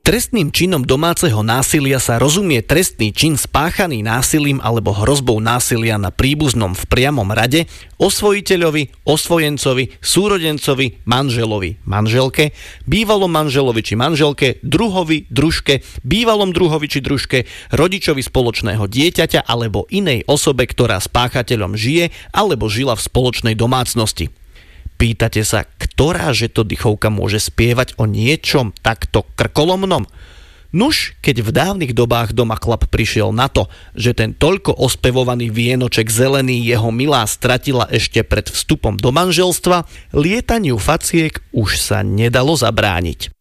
Trestným činom domáceho násilia sa rozumie trestný čin spáchaný násilím alebo hrozbou násilia na príbuznom v priamom rade, osvojiteľovi, osvojencovi, súrodencovi, manželovi, manželke, bývalom manželovi či manželke, druhovi, družke, bývalom druhovi či družke, rodičovi spoločného dieťaťa alebo inej osobe, ktorá s páchateľom žije alebo žila v spoločnej domácnosti. Pýtate sa, ktorá žetodychovka môže spievať o niečom takto krkolomnom? Nuž, keď v dávnych dobách doma chlap prišiel na to, že ten toľko ospevovaný vienoček zelený jeho milá stratila ešte pred vstupom do manželstva, lietaniu faciek už sa nedalo zabrániť.